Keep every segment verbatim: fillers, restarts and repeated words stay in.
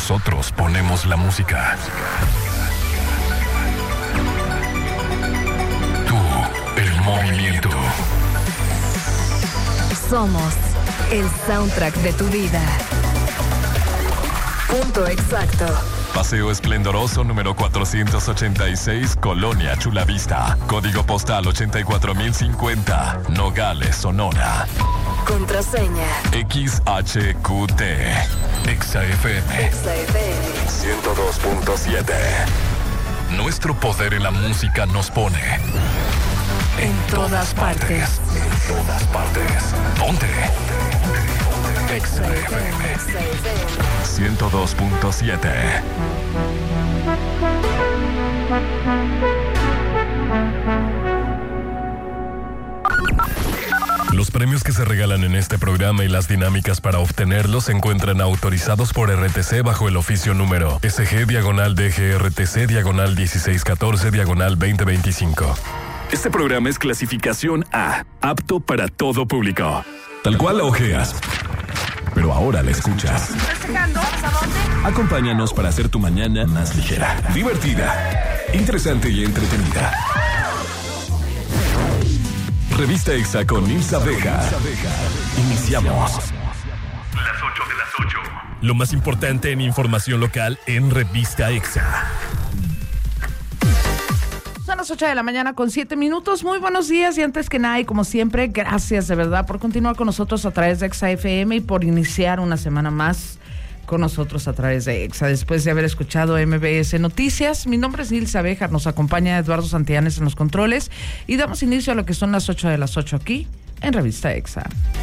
Nosotros ponemos la música. Tú, el movimiento. Somos el soundtrack de tu vida. Punto exacto. Paseo Esplendoroso número cuatrocientos ochenta y seis, Colonia Chulavista. Código postal ochenta y cuatro mil cincuenta, Nogales, Sonora. Contraseña X H Q T. Exa F M. Exa F M ciento dos punto siete. Nuestro poder en la música nos pone en todas partes. En todas partes. Ponte. Exa F M ciento dos punto siete. Los premios que se regalan en este programa y las dinámicas para obtenerlos se encuentran autorizados por R T C bajo el oficio número S G diagonal D G R T C diagonal dieciséis catorce diagonal veinte veinticinco. Este programa es clasificación A, apto para todo público. Tal cual la ojeas, pero ahora la escuchas. Acompáñanos para hacer tu mañana más ligera, divertida, interesante y entretenida. Revista Exa con Nilsa Vega. Iniciamos. Las ocho de las ocho. Lo más importante en información local en Revista Exa. Son las ocho de la mañana con siete minutos. Muy buenos días y antes que nada y como siempre, gracias de verdad por continuar con nosotros a través de Exa F M y por iniciar una semana más con nosotros a través de Exa. Después de haber escuchado M B S Noticias, mi nombre es Nilsa Béjar, nos acompaña Eduardo Santillanes en los controles y damos inicio a lo que son las ocho de las ocho aquí en Revista Exa.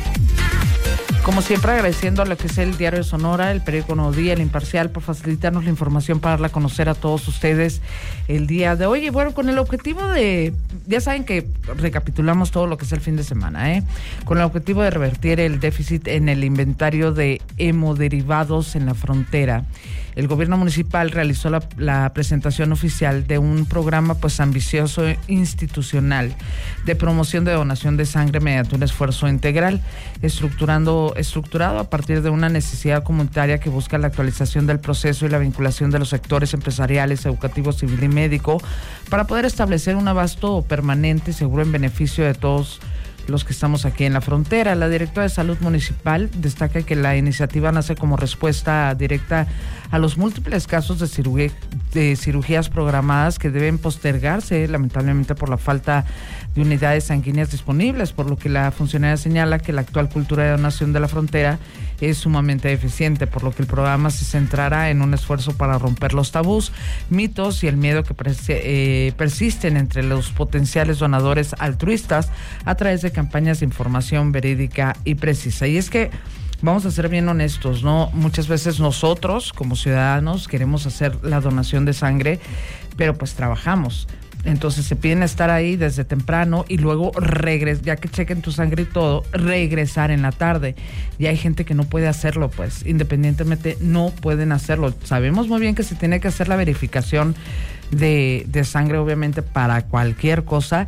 Como siempre, agradeciendo a lo que es el Diario de Sonora, el periódico Nuevo Día, el Imparcial, por facilitarnos la información para darla a conocer a todos ustedes el día de hoy. Y bueno, con el objetivo de, ya saben que recapitulamos todo lo que es el fin de semana, ¿eh? Con el objetivo de revertir el déficit en el inventario de hemoderivados en la frontera. El gobierno municipal realizó la, la presentación oficial de un programa pues ambicioso institucional de promoción de donación de sangre mediante un esfuerzo integral, estructurando, estructurado a partir de una necesidad comunitaria que busca la actualización del proceso y la vinculación de los sectores empresariales, educativo, civil y médico para poder establecer un abasto permanente y seguro en beneficio de todos los que estamos aquí en la frontera. La directora de Salud Municipal destaca que la iniciativa nace como respuesta directa a los múltiples casos de, cirugía, de cirugías programadas que deben postergarse lamentablemente por la falta de unidades sanguíneas disponibles, por lo que la funcionaria señala que la actual cultura de donación de la frontera es sumamente deficiente, por lo que el programa se centrará en un esfuerzo para romper los tabús, mitos y el miedo que pers- eh, persisten entre los potenciales donadores altruistas a través de campañas de información verídica y precisa. Y es que vamos a ser bien honestos, ¿no? Muchas veces nosotros como ciudadanos queremos hacer la donación de sangre, pero pues trabajamos. Entonces se piden estar ahí desde temprano y luego regresar, ya que chequen tu sangre y todo, regresar en la tarde. Y hay gente que no puede hacerlo, pues, independientemente no pueden hacerlo. Sabemos muy bien que se tiene que hacer la verificación de, de sangre, obviamente, para cualquier cosa.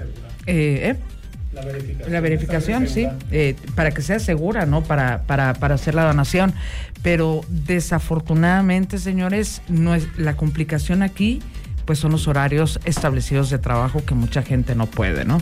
Eh, ¿eh? La verificación, la verificación sí, eh, para que sea segura, ¿no? Para, para, para hacer la donación. Pero desafortunadamente, señores, no es la complicación aquí, pues son los horarios establecidos de trabajo que mucha gente no puede, ¿no?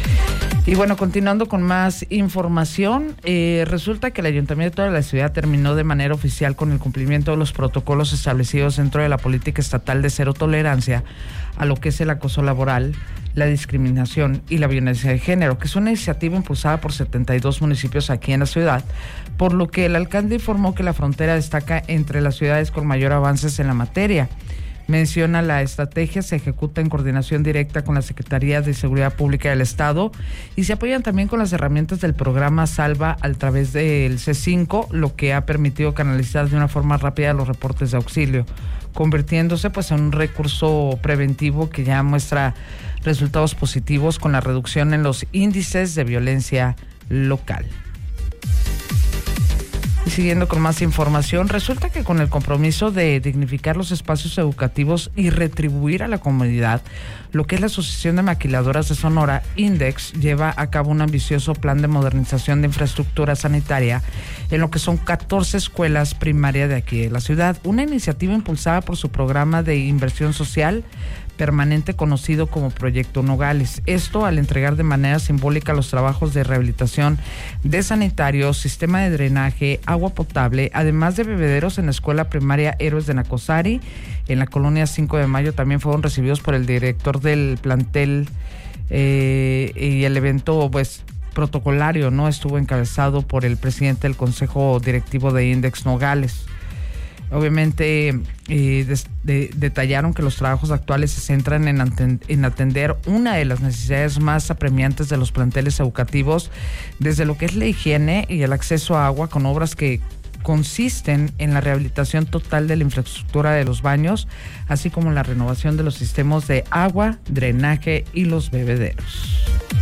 Y bueno, continuando con más información, eh, resulta que el Ayuntamiento de la ciudad terminó de manera oficial con el cumplimiento de los protocolos establecidos dentro de la política estatal de cero tolerancia a lo que es el acoso laboral, la discriminación y la violencia de género, que es una iniciativa impulsada por setenta y dos municipios aquí en la ciudad, por lo que el alcalde informó que la frontera destaca entre las ciudades con mayor avances en la materia. Menciona la estrategia se ejecuta en coordinación directa con la Secretaría de Seguridad Pública del Estado y se apoyan también con las herramientas del programa Salva a través del C cinco, lo que ha permitido canalizar de una forma rápida los reportes de auxilio, convirtiéndose pues en un recurso preventivo que ya muestra resultados positivos con la reducción en los índices de violencia local. Y siguiendo con más información, resulta que con el compromiso de dignificar los espacios educativos y retribuir a la comunidad, lo que es la Asociación de Maquiladoras de Sonora, INDEX, lleva a cabo un ambicioso plan de modernización de infraestructura sanitaria en lo que son catorce escuelas primarias de aquí de la ciudad. Una iniciativa impulsada por su programa de inversión social permanente conocido como Proyecto Nogales. Esto al entregar de manera simbólica los trabajos de rehabilitación de sanitarios, sistema de drenaje, agua potable, además de bebederos en la escuela primaria Héroes de Nacosari, en la colonia cinco de mayo, también fueron recibidos por el director del plantel eh, y el evento pues protocolario, ¿no? Estuvo encabezado por el presidente del Consejo Directivo de INDEX Nogales. Obviamente eh, des, de, detallaron que los trabajos actuales se centran en, aten, en atender una de las necesidades más apremiantes de los planteles educativos, desde lo que es la higiene y el acceso a agua, con obras que consisten en la rehabilitación total de la infraestructura de los baños, así como la renovación de los sistemas de agua, drenaje y los bebederos.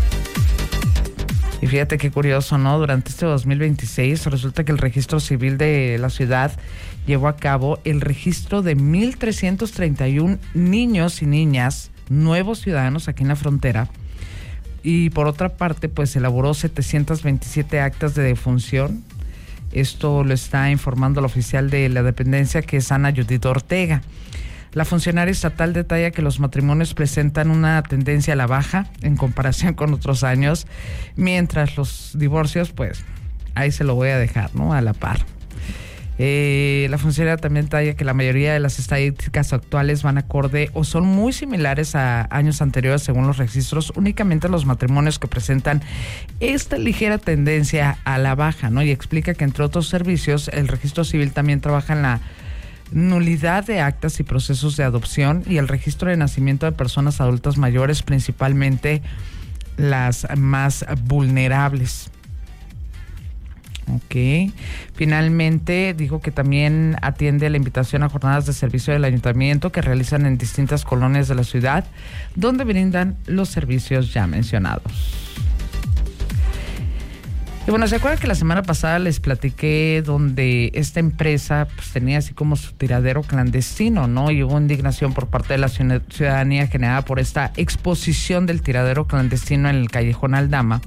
Y fíjate qué curioso, ¿no? Durante este dos mil veintiséis resulta que el registro civil de la ciudad llevó a cabo el registro de mil trescientos treinta y uno niños y niñas, nuevos ciudadanos aquí en la frontera. Y por otra parte, pues elaboró setecientas veintisiete actas de defunción. Esto lo está informando la oficial de la dependencia, que es Ana Judith Ortega. La funcionaria estatal detalla que los matrimonios presentan una tendencia a la baja en comparación con otros años, mientras los divorcios, pues, ahí se lo voy a dejar, ¿no? A la par. Eh, la funcionaria también detalla que la mayoría de las estadísticas actuales van acorde o son muy similares a años anteriores según los registros, únicamente los matrimonios que presentan esta ligera tendencia a la baja, ¿no? Y explica que entre otros servicios, el registro civil también trabaja en la nulidad de actas y procesos de adopción y el registro de nacimiento de personas adultas mayores, principalmente las más vulnerables. Ok. Finalmente dijo que también atiende la invitación a jornadas de servicio del ayuntamiento que realizan en distintas colonias de la ciudad, donde brindan los servicios ya mencionados. Y bueno, ¿se acuerdan que la semana pasada les platiqué donde esta empresa pues, tenía así como su tiradero clandestino, ¿no? Y hubo indignación por parte de la ciudadanía generada por esta exposición del tiradero clandestino en el Callejón Aldama.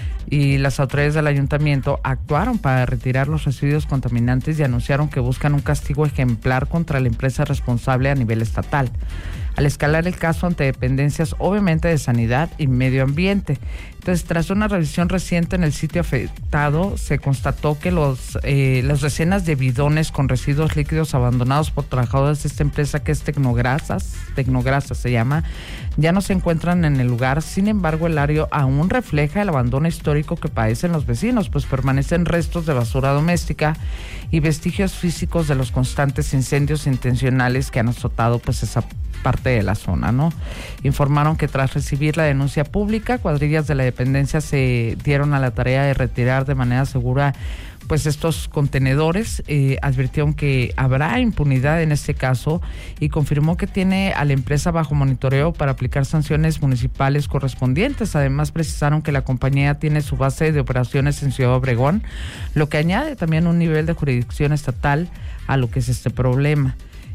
Y las autoridades del ayuntamiento actuaron para retirar los residuos contaminantes y anunciaron que buscan un castigo ejemplar contra la empresa responsable a nivel estatal, al escalar el caso ante dependencias obviamente de sanidad y medio ambiente. Entonces, tras una revisión reciente en el sitio afectado, se constató que los eh, las decenas de bidones con residuos líquidos abandonados por trabajadores de esta empresa, que es Tecnograsas, Tecnograsas se llama, ya no se encuentran en el lugar. Sin embargo, el área aún refleja el abandono histórico que padecen los vecinos, pues permanecen restos de basura doméstica y vestigios físicos de los constantes incendios intencionales que han azotado pues esa parte de la zona, ¿no? Informaron que tras recibir la denuncia pública, cuadrillas de la dependencia se dieron a la tarea de retirar de manera segura pues estos contenedores. Eh, advirtieron que habrá impunidad en este caso y confirmó que tiene a la empresa bajo monitoreo para aplicar sanciones municipales correspondientes. Además, precisaron que la compañía tiene su base de operaciones en Ciudad Obregón, lo que añade también un nivel de jurisdicción estatal a lo que es este problema.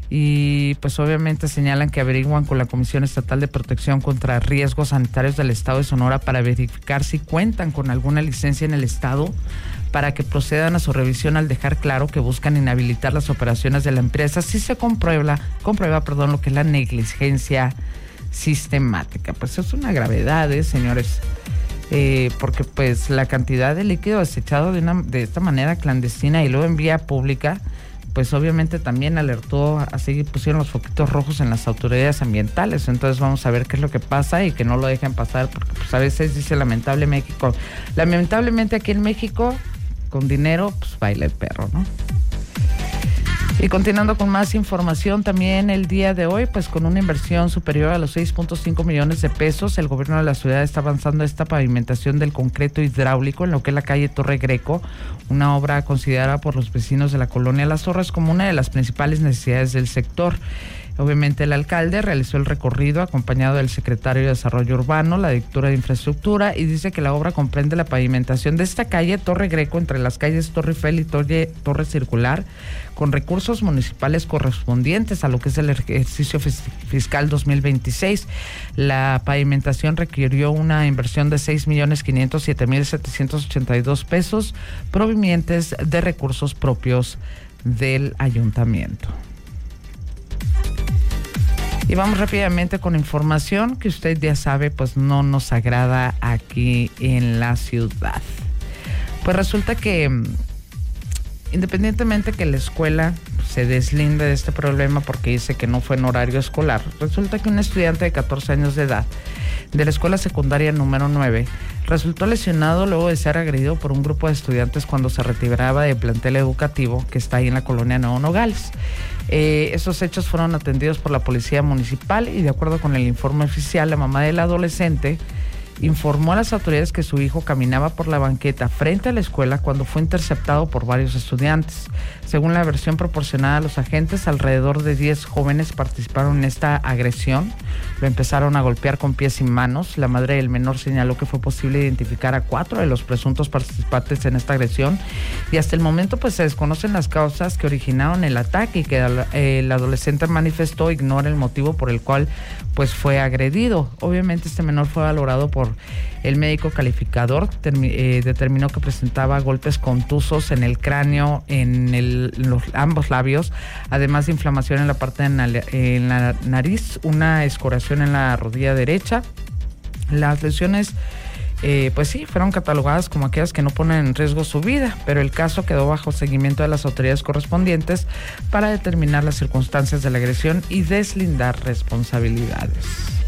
Y pues obviamente señalan que averiguan con la Comisión Estatal de Protección contra Riesgos Sanitarios del Estado de Sonora para verificar si cuentan con alguna licencia en el estado para que procedan a su revisión, al dejar claro que buscan inhabilitar las operaciones de la empresa si se comprueba, comprueba perdón, lo que es la negligencia sistemática. Pues es una gravedad, ¿eh, señores? Eh, porque pues la cantidad de líquido desechado de, una, de esta manera clandestina y luego en vía pública, pues obviamente también alertó, así pusieron los foquitos rojos en las autoridades ambientales. Entonces vamos a ver qué es lo que pasa y que no lo dejen pasar, porque pues a veces dice lamentable México, lamentablemente aquí en México con dinero pues baila el perro, ¿no? Y continuando con más información, también el día de hoy, pues con una inversión superior a los seis punto cinco millones de pesos, el gobierno de la ciudad está avanzando esta pavimentación del concreto hidráulico en lo que es la calle Torre Greco, una obra considerada por los vecinos de la colonia Las Torres como una de las principales necesidades del sector. Obviamente el alcalde realizó el recorrido acompañado del secretario de Desarrollo Urbano, la directora de Infraestructura, y dice que la obra comprende la pavimentación de esta calle Torre Greco entre las calles Torre Eiffel y Torre, Torre Circular, con recursos municipales correspondientes a lo que es el ejercicio fiscal dos mil veintiséis. La pavimentación requirió una inversión de seis millones quinientos siete mil setecientos ochenta y dos pesos provenientes de recursos propios del ayuntamiento. Y vamos rápidamente con información que usted ya sabe, pues no nos agrada aquí en la ciudad. Pues resulta que independientemente que la escuela se deslinde de este problema porque dice que no fue en horario escolar, resulta que un estudiante de catorce años de edad de la escuela secundaria número nueve resultó lesionado luego de ser agredido por un grupo de estudiantes cuando se retiraba del plantel educativo que está ahí en la colonia Nuevo Nogales. Eh, estos hechos fueron atendidos por la policía municipal y de acuerdo con el informe oficial, la mamá del adolescente informó a las autoridades que su hijo caminaba por la banqueta frente a la escuela cuando fue interceptado por varios estudiantes. Según la versión proporcionada a los agentes, alrededor de diez jóvenes participaron en esta agresión. Lo empezaron a golpear con pies y manos. La madre del menor señaló que fue posible identificar a cuatro de los presuntos participantes en esta agresión y hasta el momento pues se desconocen las causas que originaron el ataque y que el, el adolescente manifestó ignora el motivo por el cual pues fue agredido. Obviamente este menor fue valorado por el médico calificador, termi, eh, determinó que presentaba golpes contusos en el cráneo, en, el, en los, ambos labios, además de inflamación en la parte de na, en la nariz, una escoración en la rodilla derecha. Las lesiones Eh, pues sí, fueron catalogadas como aquellas que no ponen en riesgo su vida, pero el caso quedó bajo seguimiento de las autoridades correspondientes para determinar las circunstancias de la agresión y deslindar responsabilidades.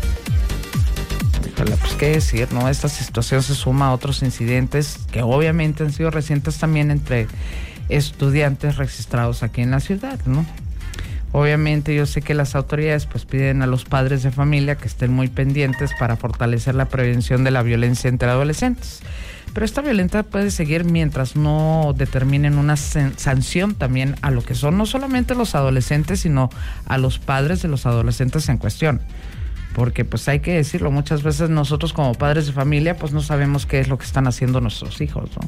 Híjole, pues qué decir, ¿no? Esta situación se suma a otros incidentes que obviamente han sido recientes también entre estudiantes registrados aquí en la ciudad, ¿no? Obviamente yo sé que las autoridades pues piden a los padres de familia que estén muy pendientes para fortalecer la prevención de la violencia entre adolescentes. Pero esta violencia puede seguir mientras no determinen una sanción también a lo que son no solamente los adolescentes, sino a los padres de los adolescentes en cuestión. Porque pues hay que decirlo, muchas veces nosotros como padres de familia pues no sabemos qué es lo que están haciendo nuestros hijos, ¿no?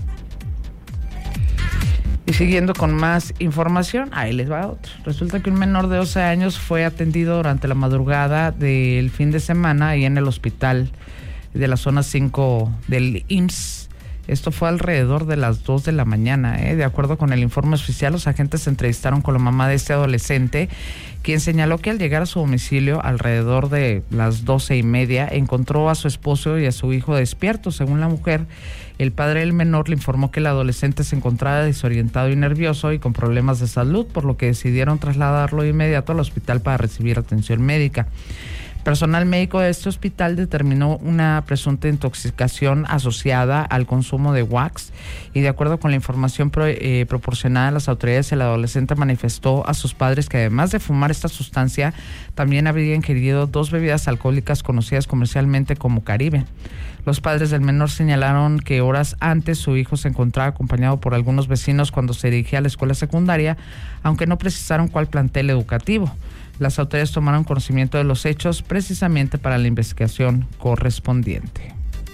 Y siguiendo con más información, ahí les va otro. Resulta que un menor de doce años fue atendido durante la madrugada del fin de semana ahí en el hospital de la zona cinco del I M S S. Esto fue alrededor de las dos de la mañana. ¿eh? De acuerdo con el informe oficial, los agentes se entrevistaron con la mamá de este adolescente, quien señaló que al llegar a su domicilio alrededor de las doce y media encontró a su esposo y a su hijo despiertos. Según la mujer, el padre del menor le informó que el adolescente se encontraba desorientado y nervioso y con problemas de salud, por lo que decidieron trasladarlo de inmediato al hospital para recibir atención médica. Personal médico de este hospital determinó una presunta intoxicación asociada al consumo de wax y de acuerdo con la información pro, eh, proporcionada a las autoridades, el adolescente manifestó a sus padres que además de fumar esta sustancia, también había ingerido dos bebidas alcohólicas conocidas comercialmente como Caribe. Los padres del menor señalaron que horas antes su hijo se encontraba acompañado por algunos vecinos cuando se dirigía a la escuela secundaria, aunque no precisaron cuál plantel educativo. Las autoridades tomaron conocimiento de los hechos precisamente para la investigación correspondiente.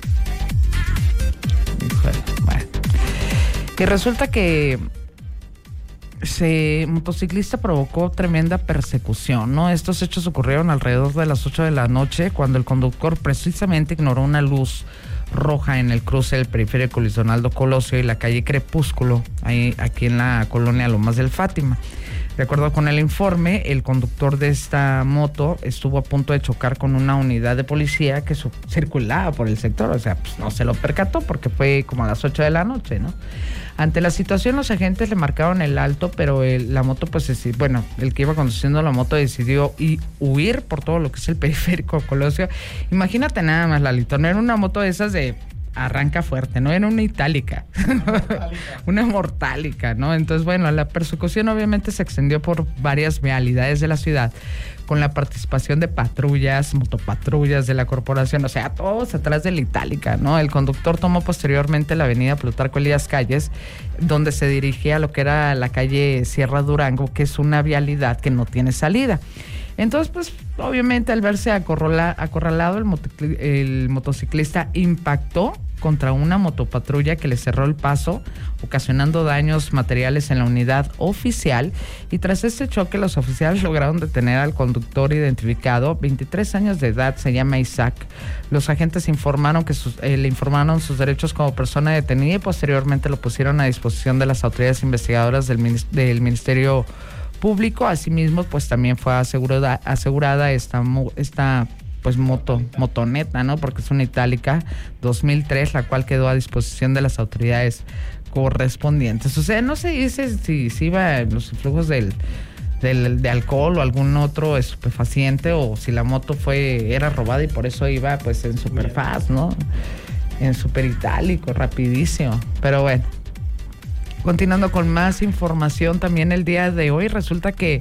Bueno. Y resulta que ese motociclista provocó tremenda persecución, ¿no? Estos hechos ocurrieron alrededor de las ocho de la noche cuando el conductor precisamente ignoró una luz roja en el cruce del periférico Luis Donaldo Colosio y la calle Crepúsculo, ahí, aquí en la colonia Lomas del Fátima. De acuerdo con el informe, el conductor de esta moto estuvo a punto de chocar con una unidad de policía que su- circulaba por el sector, o sea, pues no se lo percató porque fue como a las ocho de la noche, ¿no? Ante la situación, los agentes le marcaron el alto, pero el, la moto, pues, es, bueno, el que iba conduciendo la moto decidió y huir por todo lo que es el periférico Colosio. Imagínate nada más, Lalito, no era una moto de esas de arranca fuerte, no era una itálica, una mortálica, ¿no? Entonces, bueno, la persecución obviamente se extendió por varias vialidades de la ciudad, con la participación de patrullas, motopatrullas de la corporación, o sea, todos atrás de la itálica, ¿no? El conductor tomó posteriormente la avenida Plutarco Elías Calles, donde se dirigía a lo que era la calle Sierra Durango, que es una vialidad que no tiene salida. Entonces, pues, obviamente, al verse acorrala, acorralado, el, motocicl- el motociclista impactó contra una motopatrulla que le cerró el paso, ocasionando daños materiales en la unidad oficial. Y tras este choque, los oficiales lograron detener al conductor identificado, veintitrés años de edad, se llama Isaac. Los agentes informaron que sus, eh, le informaron sus derechos como persona detenida y posteriormente lo pusieron a disposición de las autoridades investigadoras del, minis- del Ministerio Público. Asimismo, pues también fue asegurada, asegurada esta, esta pues moto, motoneta, ¿no? Porque es una itálica dos mil tres, la cual quedó a disposición de las autoridades correspondientes. O sea, no se dice si, si iba en los influjos del, del, de alcohol o algún otro estupefaciente, o si la moto fue, era robada y por eso iba pues en super fast, ¿no? En super itálico, rapidísimo. Pero bueno, continuando con más información, también el día de hoy resulta que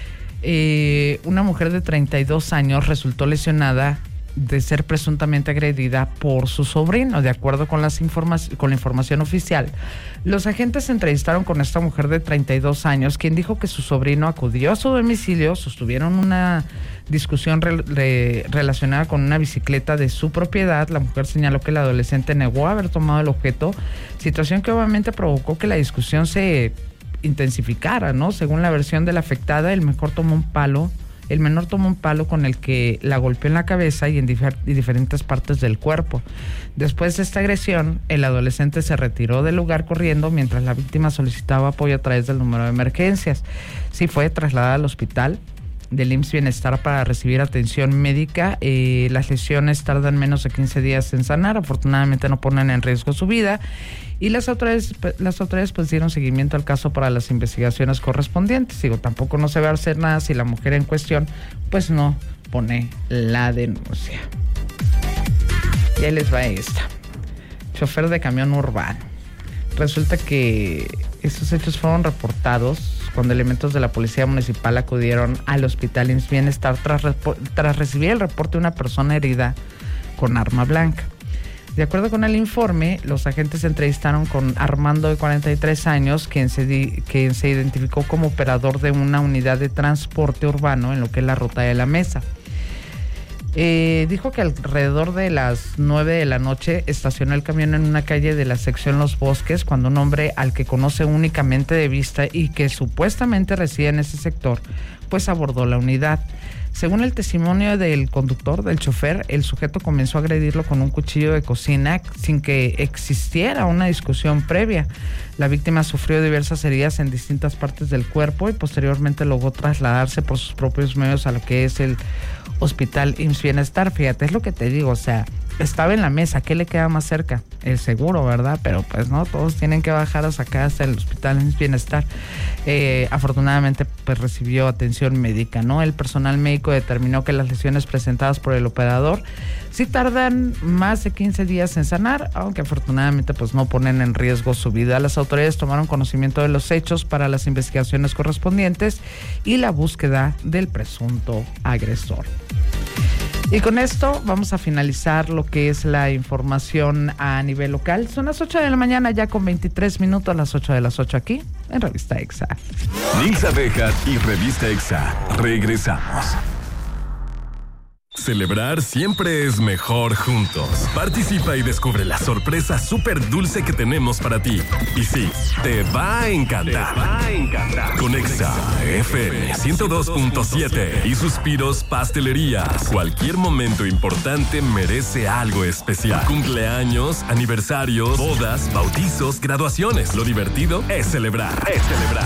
Eh, una mujer de treinta y dos años resultó lesionada de ser presuntamente agredida por su sobrino. De acuerdo con, las informa- con la información oficial, los agentes se entrevistaron con esta mujer de treinta y dos años, quien dijo que su sobrino acudió a su domicilio, sostuvieron una discusión re- re- relacionada con una bicicleta de su propiedad. La mujer señaló que el adolescente negó haber tomado el objeto, situación que obviamente provocó que la discusión se intensificara, ¿no? Según la versión de la afectada, el menor tomó un palo, el menor tomó un palo con el que la golpeó en la cabeza y en difer- y diferentes partes del cuerpo. Después de esta agresión, el adolescente se retiró del lugar corriendo mientras la víctima solicitaba apoyo a través del número de emergencias. Sí fue trasladada al hospital del I M S S Bienestar para recibir atención médica. Eh, las lesiones tardan menos de quince días en sanar. Afortunadamente no ponen en riesgo su vida. Y las autoridades, las autoridades pues dieron seguimiento al caso para las investigaciones correspondientes. Digo, tampoco no se va a hacer nada si la mujer en cuestión pues no pone la denuncia. Y ahí les va esta. Chofer de camión urbano. Resulta que estos hechos fueron reportados cuando elementos de la policía municipal acudieron al hospital I M S S Bienestar tras, tras recibir el reporte de una persona herida con arma blanca. De acuerdo con el informe, los agentes se entrevistaron con Armando, de cuarenta y tres años, quien se, di, quien se identificó como operador de una unidad de transporte urbano en lo que es la Ruta de la Mesa. Eh, dijo que alrededor de las nueve de la noche estacionó el camión en una calle de la sección Los Bosques cuando un hombre al que conoce únicamente de vista y que supuestamente reside en ese sector, pues abordó la unidad. Según el testimonio del conductor, del chofer, el sujeto comenzó a agredirlo con un cuchillo de cocina sin que existiera una discusión previa. La víctima sufrió diversas heridas en distintas partes del cuerpo y posteriormente logró trasladarse por sus propios medios a lo que es el Hospital I M S S Bienestar. Fíjate, es lo que te digo, o sea, estaba en la mesa, ¿qué le queda más cerca? El seguro, ¿verdad? Pero pues no, todos tienen que bajar a sacar hasta el Hospital I M S S Bienestar. Eh, afortunadamente pues recibió atención médica, ¿no? El personal médico determinó que las lesiones presentadas por el operador sí tardan más de quince días en sanar, aunque afortunadamente pues no ponen en riesgo su vida. Las autoridades tomaron conocimiento de los hechos para las investigaciones correspondientes y la búsqueda del presunto agresor. Y con esto vamos a finalizar lo que es la información a nivel local. Son las ocho de la mañana ya con veintitrés minutos, las ocho de las ocho aquí en Revista Exa. Nilsa Bejar y Revista Exa. Regresamos. Celebrar siempre es mejor juntos. Participa y descubre la sorpresa súper dulce que tenemos para ti. Y sí, te va a encantar. Te va a encantar. Con Exa F M ciento dos punto siete y Suspiros Pastelerías. Cualquier momento importante merece algo especial. Cumpleaños, aniversarios, bodas, bautizos, graduaciones. Lo divertido es celebrar. Es celebrar.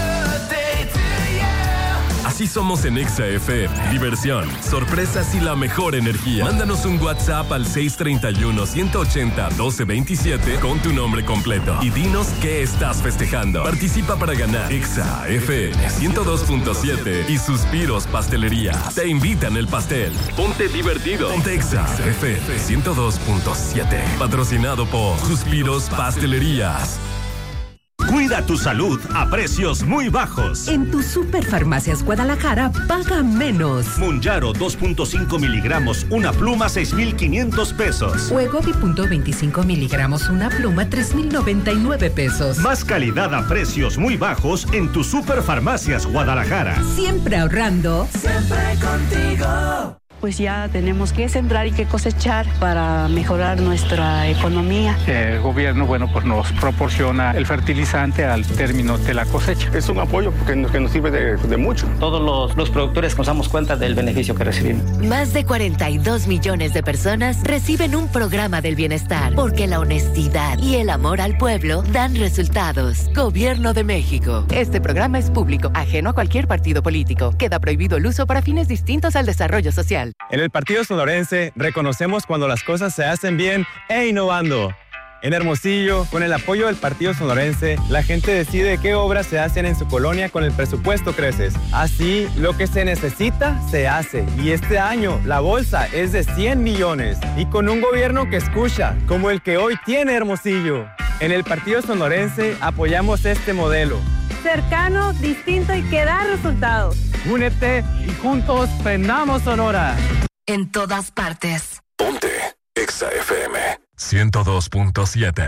Así somos en Exa F M. Diversión, sorpresas y la mejor energía. Mándanos un WhatsApp al seis tres uno, uno ocho cero, uno dos dos siete con tu nombre completo y dinos qué estás festejando. Participa para ganar Exa F M ciento dos punto siete y Suspiros Pastelerías. Te invitan el pastel. Ponte divertido. Ponte Exa F M ciento dos punto siete. Patrocinado por Suspiros Pastelerías. Cuida tu salud a precios muy bajos. En tu Superfarmacias Guadalajara, paga menos. Munjaro dos punto cinco miligramos, una pluma, seis mil quinientos pesos. Wegovy punto veinticinco miligramos, una pluma, tres mil noventa y nueve pesos. Más calidad a precios muy bajos en tu Superfarmacias Guadalajara. Siempre ahorrando. Siempre contigo. Pues ya tenemos que sembrar y que cosechar para mejorar nuestra economía. El gobierno, bueno, pues nos proporciona el fertilizante al término de la cosecha. Es un apoyo que nos, que nos sirve de, de mucho. Todos los, los productores nos damos cuenta del beneficio que recibimos. Más de cuarenta y dos millones de personas reciben un programa del bienestar, porque la honestidad y el amor al pueblo dan resultados. Gobierno de México. Este programa es público, ajeno a cualquier partido político. Queda prohibido el uso para fines distintos al desarrollo social. En el Partido Sonorense reconocemos cuando las cosas se hacen bien e innovando. En Hermosillo, con el apoyo del Partido Sonorense, la gente decide qué obras se hacen en su colonia con el presupuesto Creces. Así, lo que se necesita, se hace. Y este año, la bolsa es de cien millones. Y con un gobierno que escucha, como el que hoy tiene Hermosillo. En el Partido Sonorense apoyamos este modelo. Cercano, distinto y que da resultados. Únete y juntos prendamos Sonora. En todas partes. Ponte Exa F M ciento dos punto siete.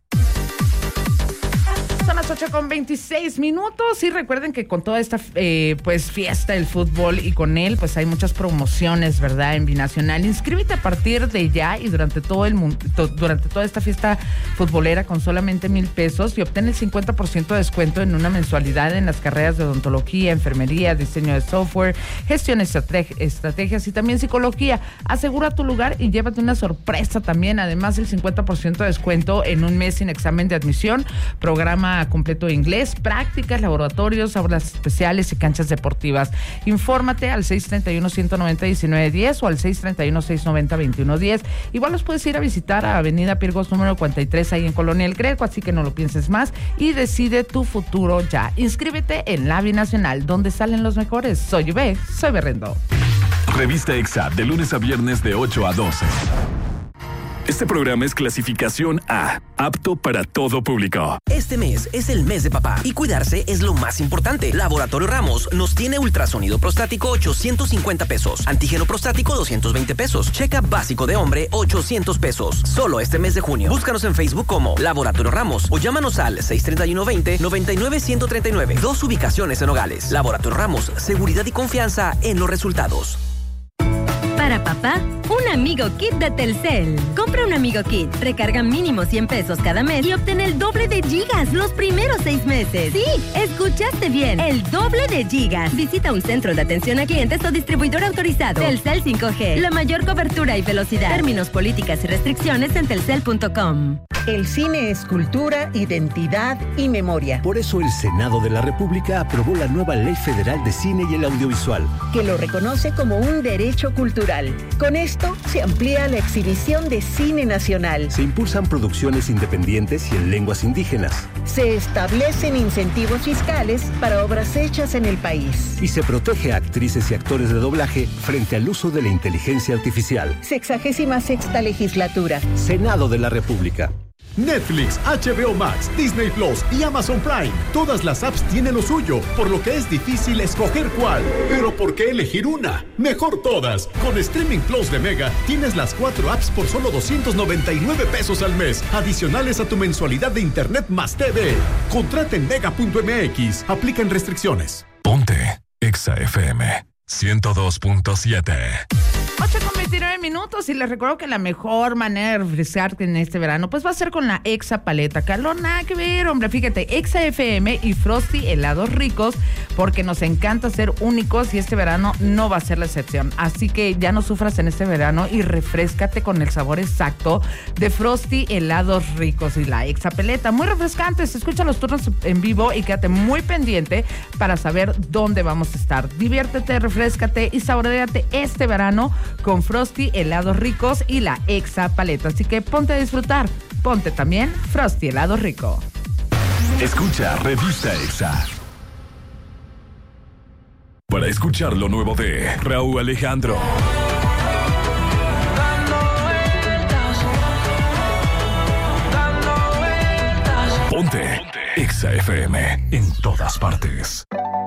Son las ocho con veintiséis minutos y recuerden que con toda esta eh, pues fiesta del fútbol y con él pues hay muchas promociones, ¿verdad? En Binacional. Inscríbete a partir de ya y durante todo el mundo, to, durante toda esta fiesta futbolera con solamente mil pesos y obtén el cincuenta por ciento de descuento en una mensualidad en las carreras de odontología, enfermería, diseño de software, gestión de estrateg- estrategias y también psicología. Asegura tu lugar y llévate una sorpresa también. Además, el cincuenta por ciento de descuento en un mes sin examen de admisión, programa completo de inglés, prácticas, laboratorios, aulas especiales y canchas deportivas. Infórmate al seis tres uno, uno nueve cero, uno nueve uno cero o al seis tres uno, seis nueve cero, dos uno uno cero. Igual los puedes ir a visitar a Avenida Pirgos número cuarenta y tres ahí en Colonia El Greco, así que no lo pienses más y decide tu futuro ya. Inscríbete en la Binacional, donde salen los mejores. Soy B, soy Berrendo. Revista Exa, de lunes a viernes de ocho a doce. Este programa es clasificación A, apto para todo público. Este mes es el mes de papá y cuidarse es lo más importante. Laboratorio Ramos nos tiene ultrasonido prostático ochocientos cincuenta pesos, antígeno prostático doscientos veinte pesos, check-up básico de hombre ochocientos pesos. Solo este mes de junio. Búscanos en Facebook como Laboratorio Ramos o llámanos al seis tres uno, veinte, noventa y nueve, ciento treinta y nueve. Dos ubicaciones en Nogales. Laboratorio Ramos, seguridad y confianza en los resultados. Para papá, un amigo kit de Telcel. Compra un amigo kit, recarga mínimo cien pesos cada mes y obtén el doble de gigas los primeros seis meses. Sí, escuchaste bien, el doble de gigas. Visita un centro de atención a clientes o distribuidor autorizado. Telcel cinco G, la mayor cobertura y velocidad. Términos, políticas y restricciones en telcel punto com. El cine es cultura, identidad y memoria. Por eso el Senado de la República aprobó la nueva Ley Federal de Cine y el Audiovisual, que lo reconoce como un derecho cultural. Con esto se amplía la exhibición de cine nacional. Se impulsan producciones independientes y en lenguas indígenas. Se establecen incentivos fiscales para obras hechas en el país. Y se protege a actrices y actores de doblaje frente al uso de la inteligencia artificial. Sexagésima sexta legislatura. Senado de la República. Netflix, H B O Max, Disney Plus y Amazon Prime. Todas las apps tienen lo suyo, por lo que es difícil escoger cuál. Pero ¿por qué elegir una? Mejor todas. Con Streaming Plus de Mega tienes las cuatro apps por solo doscientos noventa y nueve pesos al mes, adicionales a tu mensualidad de internet más T V. Contrata en mega punto m x. Aplican restricciones. Ponte Exa F M ciento dos punto siete. ocho con veintinueve minutos y les recuerdo que la mejor manera de refrescarte en este verano pues va a ser con la Exa Paleta. Calor, nada que ver, hombre. Fíjate, Exa F M y Frosty helados ricos, porque nos encanta ser únicos y este verano no va a ser la excepción. Así que ya no sufras en este verano y refréscate con el sabor exacto de Frosty helados ricos y la Exa Paleta. Muy refrescantes. Escucha los turnos en vivo y quédate muy pendiente para saber dónde vamos a estar. Diviértete, refréscate y saboreate este verano con Frosty helados ricos y la Exa Paleta. Así que ponte a disfrutar. Ponte también Frosty helado rico. Escucha Revista Exa. Para escuchar lo nuevo de Raúl Alejandro. Ponte. Ponte. Exa F M, en todas partes.